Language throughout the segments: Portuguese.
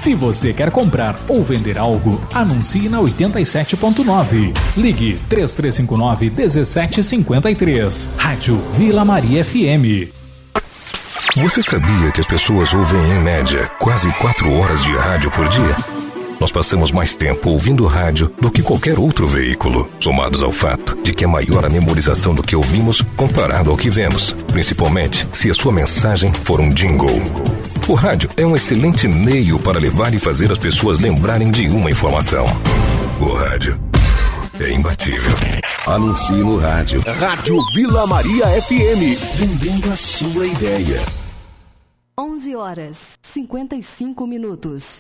Se você quer comprar ou vender algo, anuncie na 87.9. Ligue 3359-1753. Rádio Vila Maria FM. Você sabia que as pessoas ouvem, em média, quase 4 horas de rádio por dia? Nós passamos mais tempo ouvindo rádio do que qualquer outro veículo, somados ao fato de que é maior a memorização do que ouvimos comparado ao que vemos, principalmente se a sua mensagem for um jingle. O rádio é um excelente meio para levar e fazer as pessoas lembrarem de uma informação. O rádio é imbatível. Anuncie no rádio. Rádio Vila Maria FM. Vendendo a sua ideia. 11h55.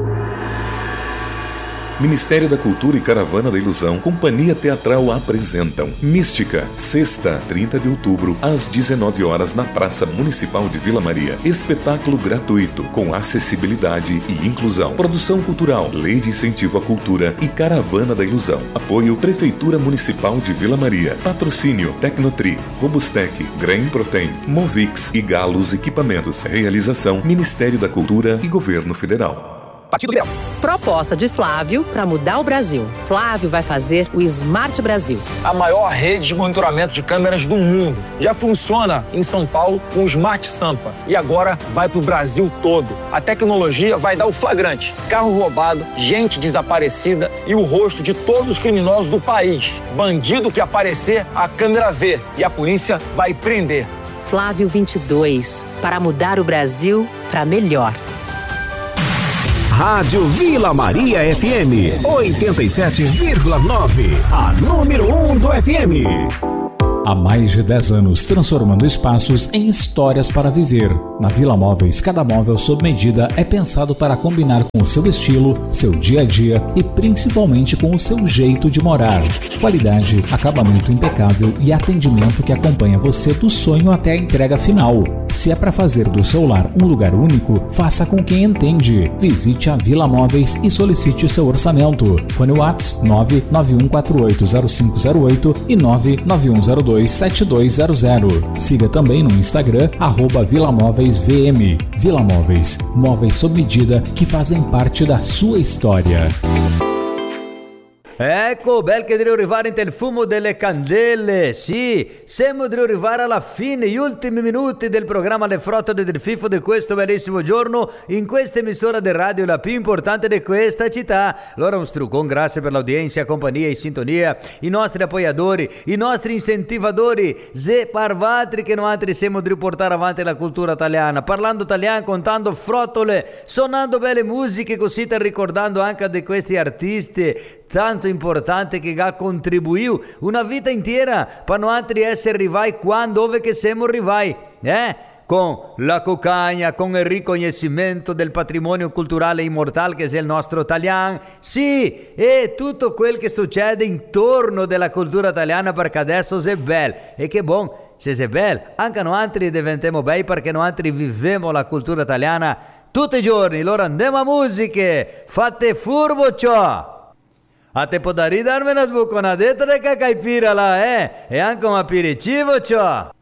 Ministério da Cultura e Caravana da Ilusão, Companhia Teatral apresentam Mística, sexta, 30 de outubro, às 19 horas na Praça Municipal de Vila Maria. Espetáculo gratuito, com acessibilidade e inclusão. Produção cultural, Lei de Incentivo à Cultura e Caravana da Ilusão. Apoio Prefeitura Municipal de Vila Maria. Patrocínio Tecnotri, Robustec, Grain Protein, Movix e Galos Equipamentos. Realização Ministério da Cultura e Governo Federal. Partido Liberal. Proposta de Flávio para mudar o Brasil. Flávio vai fazer o Smart Brasil. A maior rede de monitoramento de câmeras do mundo. Já funciona em São Paulo com o Smart Sampa. E agora vai para o Brasil todo. A tecnologia vai dar o flagrante. Carro roubado, gente desaparecida e o rosto de todos os criminosos do país. Bandido que aparecer, a câmera vê. E a polícia vai prender. Flávio 22. Para mudar o Brasil para melhor. Rádio Vila Maria FM 87,9, a número 1 do FM. Há mais de 10 anos, transformando espaços em histórias para viver. Na Vila Móveis, cada móvel sob medida é pensado para combinar com o seu estilo, seu dia a dia e principalmente com o seu jeito de morar. Qualidade, acabamento impecável e atendimento que acompanha você do sonho até a entrega final. Se é para fazer do seu lar um lugar único, faça com quem entende. Visite a Vila Móveis e solicite seu orçamento. Fone WhatsApp 991480508 e 99102 7200. Siga também no Instagram @VilaMóveisVM. Vila Móveis, móveis sob medida que fazem parte da sua história. Ecco, bel che devo arrivare il fumo delle candele. Sì, siamo di arrivare alla fine, gli ultimi minuti del programma Le Frottole del FIFO di questo bellissimo giorno in questa emissora di radio, la più importante di questa città. Allora un strucon, grazie per l'audienza, compagnia e sintonia, i nostri apoiatori, i nostri incentivatori, ze parvatri che noi altri siamo di riportare avanti la cultura italiana, parlando italiano, contando frottole, suonando belle musiche, così te ricordando anche di questi artisti tanto importante che ha contribuito una vita intera per noi essere rivai dove che siamo rivai, con la cocagna, con il riconoscimento del patrimonio culturale immortale che è il nostro italiano, sì, e tutto quel che succede intorno della cultura italiana, perché adesso è bello, e che buon, se è bello, anche noi diventiamo bei perché noi viviamo la cultura italiana tutti i giorni. Allora andiamo a musiche, fate furbo ciò! A te può darmi una sbuconadetta di caipira là, e anche un aperitivo ciò!